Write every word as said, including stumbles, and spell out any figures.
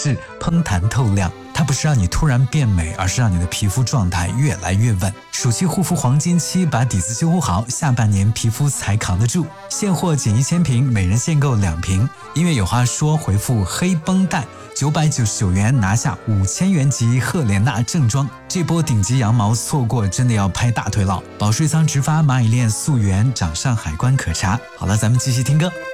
致、烹弹透亮。它不是让你突然变美，而是让你的皮肤状态越来越稳。暑期护肤黄金期，把底子修护好，下半年皮肤才扛得住。现货仅一千瓶，每人限购两瓶。音乐有话说，回复黑绷带九百九十九元拿下五千元级赫莲娜正装。这波顶级羊毛错过真的要拍大腿了。保税仓直发蚂蚁链溯源，掌上海关可查。好了，咱们继续听歌。